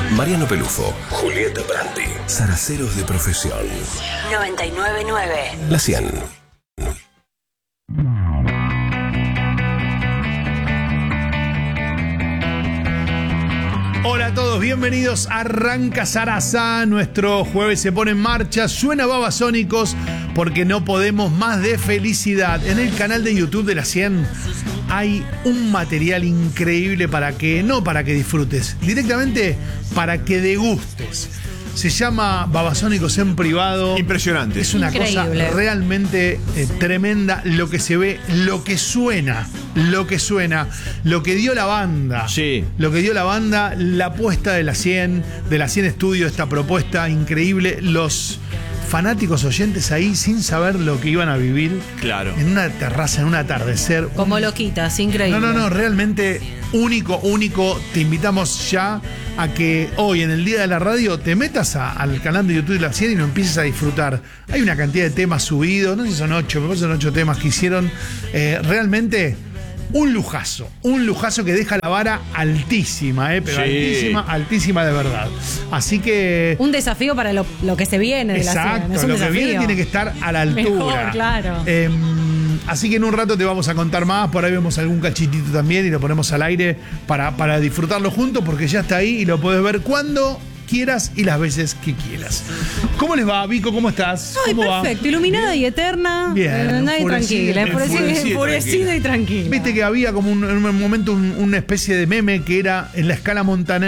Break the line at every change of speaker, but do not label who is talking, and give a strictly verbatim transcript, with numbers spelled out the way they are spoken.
Mariano Pelufo, Julieta Brandi, zaraceros de profesión.
noventa y nueve punto nueve.
La cien.
Hola a todos, bienvenidos a Arranca Zaraza. Nuestro jueves se pone en marcha. Suena Babasónicos porque no podemos más de felicidad. En el canal de YouTube de La cien hay un material increíble para que, no para que disfrutes, directamente para que degustes. Se llama Babasónicos en privado.
Impresionante.
Es una
Increíble.
cosa realmente eh, tremenda lo que se ve, lo que suena, lo que suena, lo que dio la banda.
Sí.
Lo que dio la banda, la apuesta de La cien, de La cien Estudio, esta propuesta increíble. Los fanáticos oyentes ahí sin saber lo que iban a vivir.
Claro.
En una terraza, en un atardecer.
Como
un...
loquitas, increíble.
No, no, no, realmente único, único. Te invitamos ya a que hoy, en el Día de la Radio, te metas a, al canal de YouTube de La cien y lo empieces a disfrutar. Hay una cantidad de temas subidos, no sé si son ocho, pero son ocho temas que hicieron. Eh, realmente un lujazo, un lujazo que deja la vara altísima, eh, pero
Sí.
altísima, altísima de verdad. Así que...
Un desafío para lo, lo que se viene de la
Exacto,
cien. Es un
lo que
desafío.
viene tiene que estar a la altura.
Mejor, claro.
Eh, así que en un rato te vamos a contar más. Por ahí vemos algún cachitito también y lo ponemos al aire para, para disfrutarlo juntos, porque ya está ahí y lo puedes ver cuando quieras y las veces que quieras. ¿Cómo les va, Vico? ¿Cómo estás?
Ay,
¿Cómo va?
perfecto, iluminada y eterna.
Bien,
Eh, nadie
enfurecida,
tranquila, enfurecida,
enfurecida y
enfurecida y tranquila.
Viste que había como un, en un momento un- una especie de meme que era en la escala Montaner.